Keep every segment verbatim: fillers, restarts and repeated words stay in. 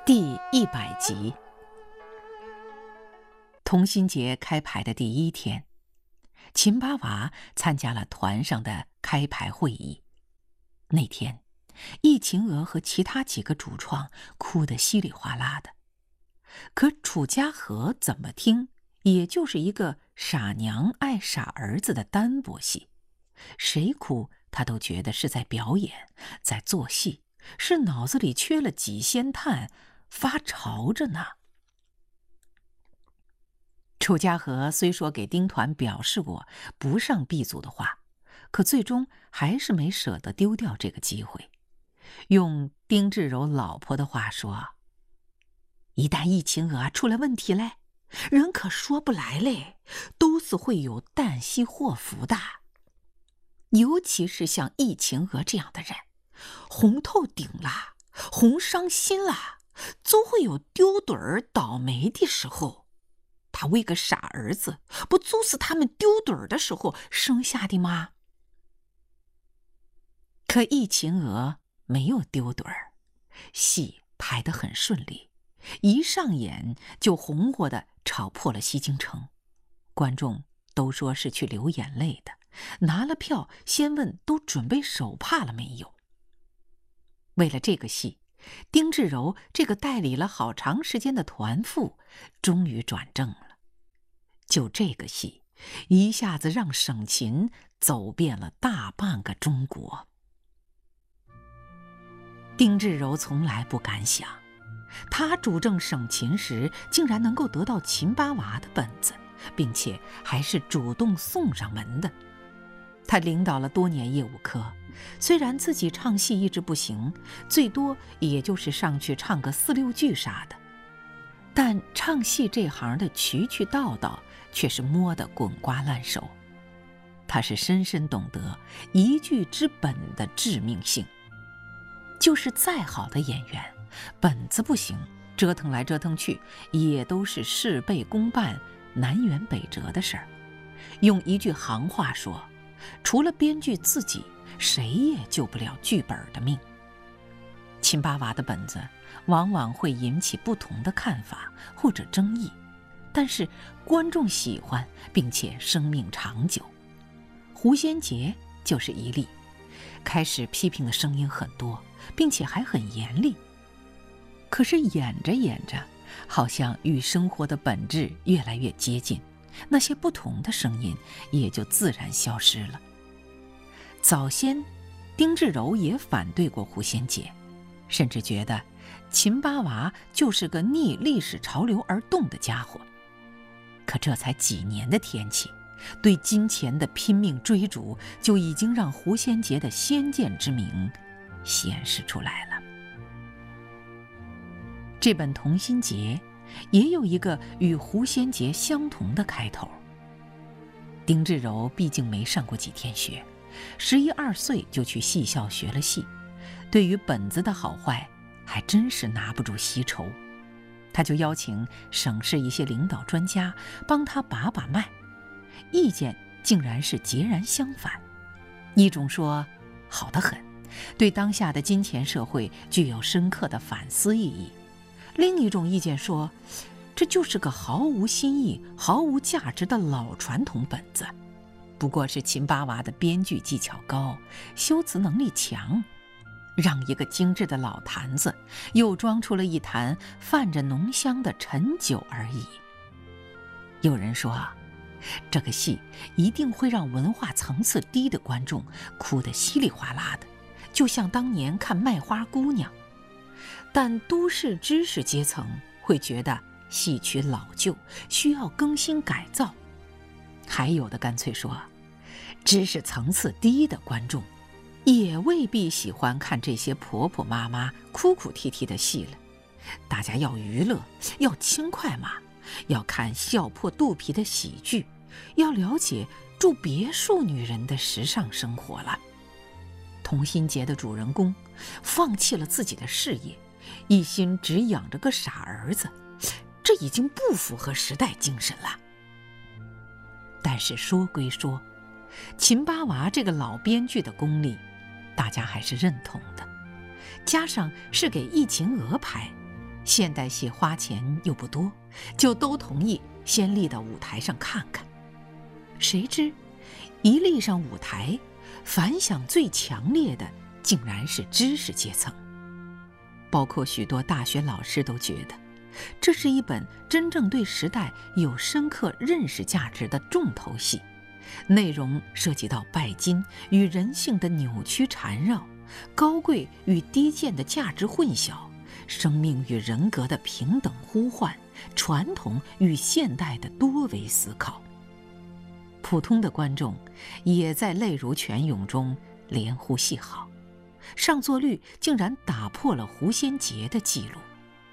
第一百集。同心节开牌的第一天，秦八娃参加了团上的开牌会议。那天，易晴娥和其他几个主创哭得稀里哗啦的，可楚家和怎么听也就是一个傻娘爱傻儿子的单薄戏，谁哭他都觉得是在表演，在做戏，是脑子里缺了几仙炭，发潮着呢。楚家和虽说给丁团表示过不上 B 组的话，可最终还是没舍得丢掉这个机会。用丁志柔老婆的话说，一旦易晴娥出了问题嘞，人可说不来嘞，都是会有旦夕祸福的。尤其是像易晴娥这样的人，红透顶了，红伤心了，总会有丢盹儿倒霉的时候。他为个傻儿子，不就是他们丢盹儿的时候生下的吗？可易晴娥没有丢盹儿，戏排得很顺利，一上演就红火的吵破了西京城，观众都说是去流眼泪的，拿了票先问都准备手帕了没有。为了这个戏，丁志柔这个代理了好长时间的团副终于转正了。就这个戏一下子让省琴走遍了大半个中国。丁志柔从来不敢想，他主政省琴时竟然能够得到秦八娃的本子，并且还是主动送上门的。他领导了多年业务科，虽然自己唱戏一直不行，最多也就是上去唱个四六句啥的，但唱戏这行的渠渠道道却是摸得滚瓜烂熟。他是深深懂得一句之本的致命性，就是再好的演员，本子不行，折腾来折腾去也都是事倍功半、南辕北辙的事儿。用一句行话说，除了编剧自己，谁也救不了剧本的命。秦八娃的本子往往会引起不同的看法或者争议，但是观众喜欢，并且生命长久。胡仙杰就是一例，开始批评的声音很多，并且还很严厉，可是演着演着，好像与生活的本质越来越接近，那些不同的声音也就自然消失了。早先丁志柔也反对过胡仙杰，甚至觉得秦八娃就是个逆历史潮流而动的家伙。可这才几年的天气，对金钱的拼命追逐就已经让胡仙杰的先见之明显示出来了。这本《同心节》也有一个与胡仙杰相同的开头。丁志柔毕竟没上过几天学，十一二岁就去戏校学了戏，对于本子的好坏还真是拿不住稀愁。他就邀请省市一些领导专家帮他把把脉，意见竟然是截然相反。一种说好得很，对当下的金钱社会具有深刻的反思意义；另一种意见说，这就是个毫无新意、毫无价值的老传统本子，不过是秦八娃的编剧技巧高，修辞能力强，让一个精致的老坛子又装出了一坛泛着浓香的陈酒而已。有人说，这个戏一定会让文化层次低的观众哭得稀里哗啦的，就像当年看《卖花姑娘》。但都市知识阶层会觉得戏曲老旧，需要更新改造。还有的干脆说，知识层次低的观众也未必喜欢看这些婆婆妈妈哭哭啼啼的戏了。大家要娱乐，要轻快嘛，要看笑破肚皮的喜剧，要了解住别墅女人的时尚生活了。同心节的主人公放弃了自己的事业，一心只养着个傻儿子，这已经不符合时代精神了。但是说归说，秦八娃这个老编剧的功力大家还是认同的，加上是给易晴娥拍， 现代戏花钱又不多，就都同意先立到舞台上看看。谁知一立上舞台，反响最强烈的竟然是知识阶层，包括许多大学老师都觉得这是一本真正对时代有深刻认识价值的重头戏，内容涉及到拜金与人性的扭曲缠绕，高贵与低贱的价值混淆，生命与人格的平等呼唤，传统与现代的多维思考。普通的观众也在泪如泉涌中连呼戏好，上座率竟然打破了胡先杰的记录。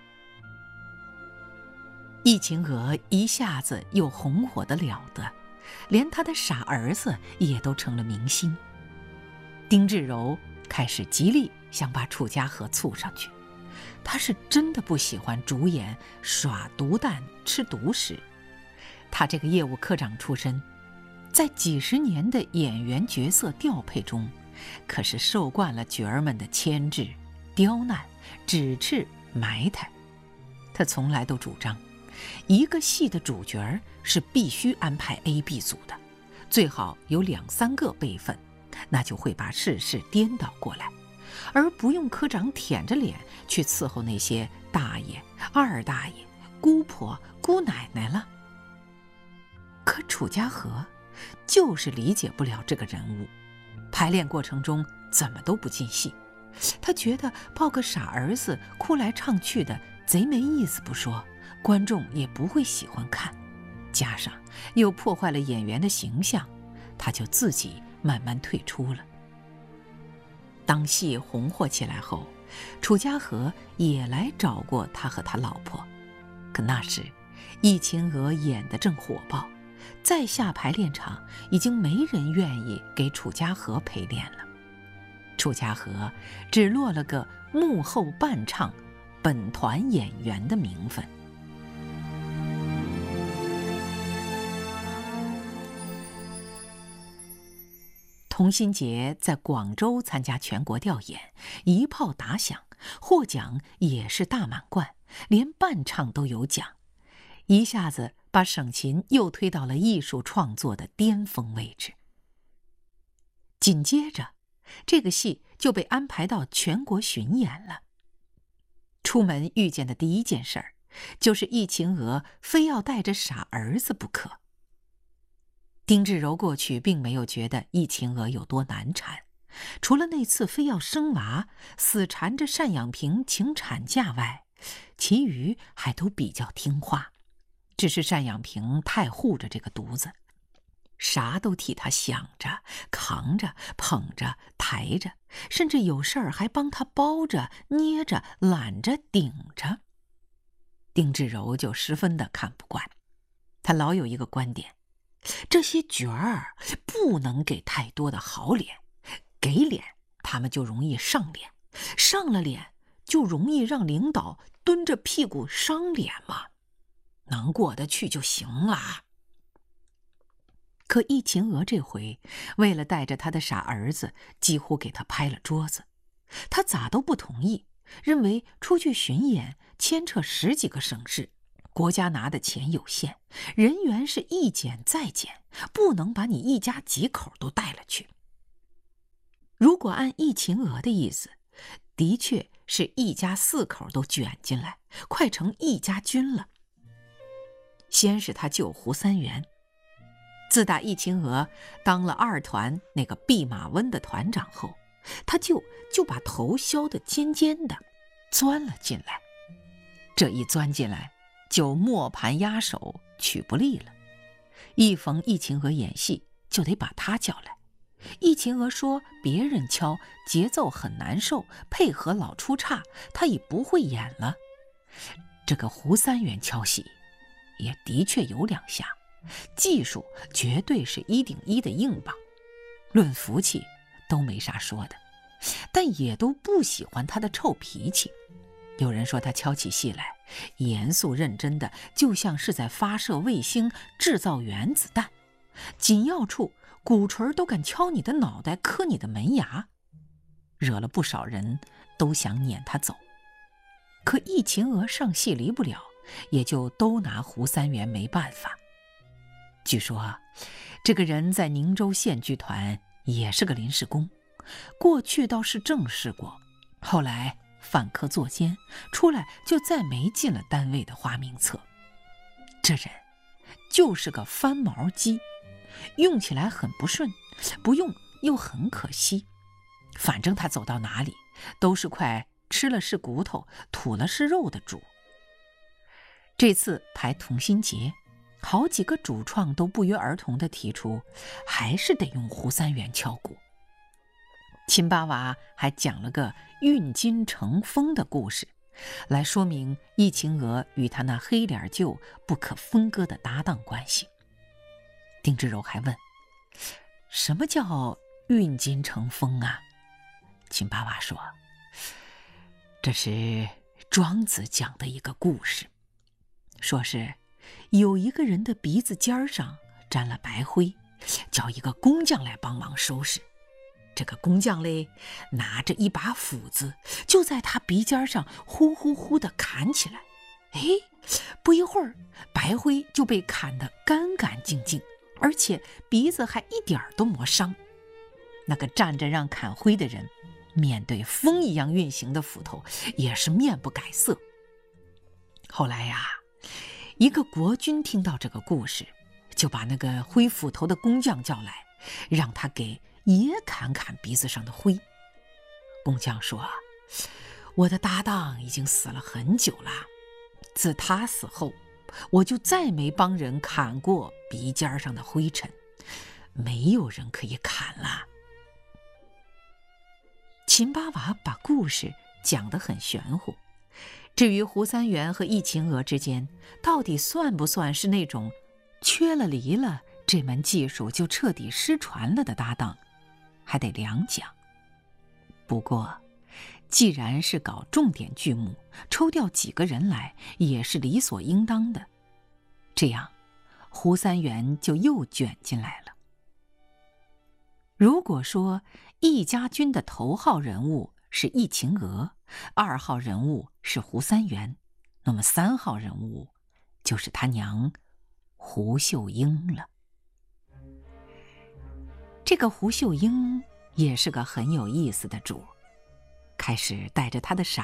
易秦娥一下子又红火得了得，连他的傻儿子也都成了明星。丁志柔开始极力想把楚家河簇上去，他是真的不喜欢主演耍毒蛋吃独食。他这个业务科长出身，在几十年的演员角色调配中，可是受惯了角儿们的牵制、刁难、指斥、埋汰。他从来都主张一个戏的主角是必须安排 A B 组的，最好有两三个辈分，那就会把事事颠倒过来，而不用科长舔着脸去伺候那些大爷、二大爷、姑婆、姑奶奶了。可楚家河就是理解不了这个人物，排练过程中怎么都不进戏。他觉得抱个傻儿子哭来唱去的贼没意思不说，观众也不会喜欢看，加上又破坏了演员的形象，他就自己慢慢退出了。当戏红火起来后，楚家河也来找过他和他老婆，可那时易秦娥演得正火爆，再下排练场已经没人愿意给楚家河陪练了。楚家河只落了个幕后伴唱、本团演员的名分。童心杰在广州参加全国调研，一炮打响，获奖也是大满贯，连伴唱都有奖，一下子把省琴又推到了艺术创作的巅峰位置。紧接着，这个戏就被安排到全国巡演了。出门遇见的第一件事儿，就是易秦娥非要带着傻儿子不可。丁志柔过去并没有觉得易秦娥有多难缠，除了那次非要生娃死缠着单养平请产假外，其余还都比较听话。只是单养平太护着这个犊子，啥都替他想着、扛着、捧着、抬着，甚至有事儿还帮他包着、捏着、揽着、顶着。丁志柔就十分的看不惯，他老有一个观点，这些角儿不能给太多的好脸，给脸他们就容易上脸，上了脸就容易让领导蹲着屁股伤脸嘛，能过得去就行了。可易秦娥这回为了带着他的傻儿子，几乎给他拍了桌子。他咋都不同意，认为出去巡演牵扯十几个省市，国家拿的钱有限，人员是一减再减，不能把你一家几口都带了去。如果按易秦娥的意思，的确是一家四口都卷进来，快成一家军了。先是他舅胡三元，自打易秦娥当了二团那个弼马温的团长后，他舅就把头削得尖尖的，钻了进来。这一钻进来，就磨盘压手，取不利了。一逢易秦娥演戏，就得把他叫来。易秦娥说别人敲节奏很难受，配合老出岔，他已不会演了。这个胡三元敲戏也的确有两下，技术绝对是一顶一的硬棒，论福气都没啥说的，但也都不喜欢他的臭脾气。有人说他敲起戏来严肃认真的，就像是在发射卫星、制造原子弹，紧要处鼓槌都敢敲你的脑袋，磕你的门牙，惹了不少人都想撵他走。 可易秦娥上戏离不了，也就都拿胡三元没办法。据说这个人在宁州县剧团也是个临时工，过去倒是正式过，后来犯科作奸，出来就再没进了单位的花名册。这人就是个翻毛机，用起来很不顺，不用又很可惜。反正他走到哪里都是块吃了是骨头吐了是肉的主。这次排同心节，好几个主创都不约而同地提出还是得用胡三元敲鼓。秦八娃还讲了个运金成风的故事，来说明易秦娥与他那黑脸舅不可分割的搭档关系。丁志柔还问，什么叫运金成风啊？秦八娃说，这是庄子讲的一个故事，说是有一个人的鼻子尖上沾了白灰，叫一个工匠来帮忙收拾。这个工匠嘞，拿着一把斧子，就在他鼻尖上呼呼呼地砍起来。哎，不一会儿，白灰就被砍得干干净净，而且鼻子还一点都没伤。那个站着让砍灰的人，面对风一样运行的斧头，也是面不改色。后来呀，一个国君听到这个故事，就把那个挥斧头的工匠叫来，让他给也砍砍鼻子上的灰。工匠说，我的搭档已经死了很久了，自他死后，我就再没帮人砍过鼻尖上的灰尘，没有人可以砍了。秦八娃把故事讲得很玄乎，至于胡三元和易秦娥之间到底算不算是那种缺了离了，这门技术就彻底失传了的搭档，还得两讲。不过既然是搞重点剧目，抽调几个人来也是理所应当的，这样胡三元就又卷进来了。如果说易家军的头号人物是易秦娥，二号人物是胡三元，那么三号人物就是他娘胡秀英了。这个胡秀英也是个很有意思的主，开始带着他的傻